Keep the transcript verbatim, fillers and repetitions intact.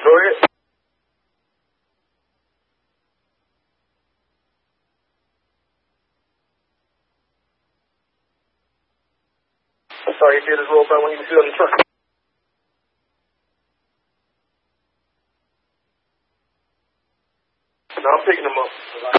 Go ahead. I'm sorry, he did his roll by when he was still in the truck. No, I'm picking him up.